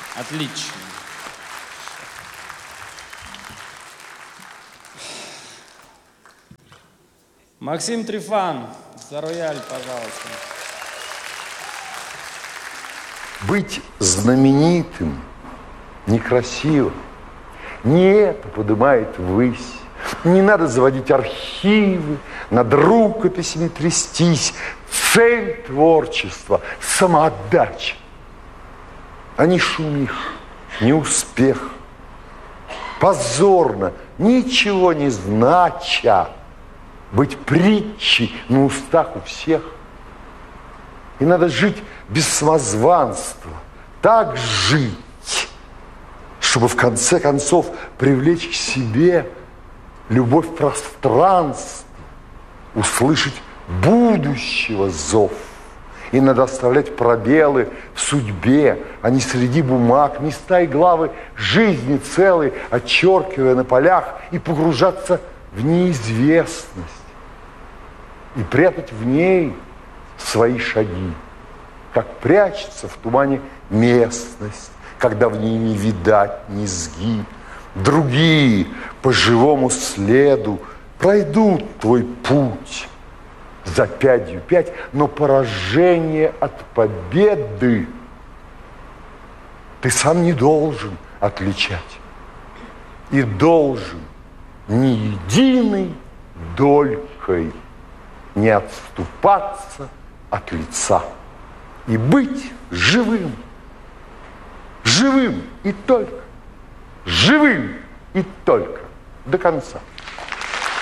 Отлично. Максим Трифан, за рояль, пожалуйста. Быть знаменитым некрасиво. Не это поднимает ввысь. Не надо заводить архивы, над рукописями трястись. Цель творчества – самоотдача. А не шумих, не успех. Позорно, ничего не знача, быть притчей на устах у всех. И надо жить без самозванства, так жить, чтобы в конце концов привлечь к себе любовь пространства, услышать будущего зов. И надо оставлять пробелы в судьбе, а не среди бумаг, места и главы жизни целой, отчеркивая на полях и погружаться в неизвестность. И прятать в ней свои шаги, как прячется в тумане местность, когда в ней не видать низги. Другие по живому следу пройдут твой путь за пятью пять, но поражение от победы ты сам не должен отличать. И должен ни единой долькой не отступаться от лица и быть живым. Живым и только. Живым и только до конца.